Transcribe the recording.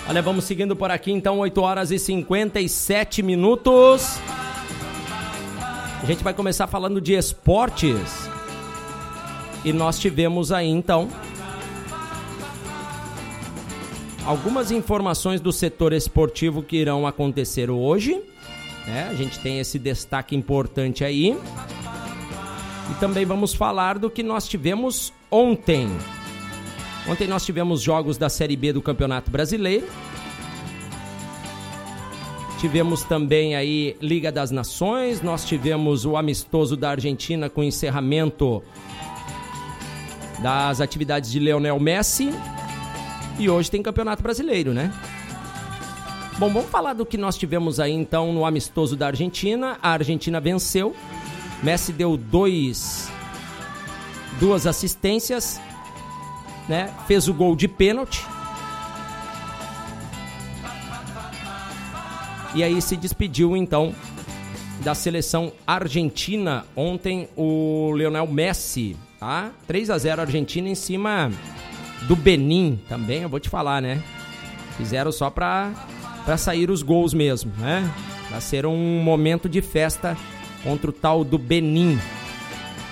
Olha, vamos seguindo por aqui, então, 8 horas e 57 minutos. A gente vai começar falando de esportes. E nós tivemos aí, então, algumas informações do setor esportivo que irão acontecer hoje. A gente tem esse destaque importante aí. E também vamos falar do que nós tivemos ontem. Ontem nós tivemos jogos da Série B do Campeonato Brasileiro. Tivemos também aí Liga das Nações. Nós tivemos o amistoso da Argentina com encerramento das atividades de Lionel Messi. E hoje tem Campeonato Brasileiro, né? Bom, vamos falar do que nós tivemos aí então no amistoso da Argentina. A Argentina venceu. Messi deu duas assistências, né? Fez o gol de pênalti. E aí se despediu então da seleção argentina ontem o Lionel Messi, tá? 3-0 Argentina em cima do Benin também, eu vou te falar, né? Fizeram só pra sair os gols mesmo, né? Vai ser um momento de festa contra o tal do Benin.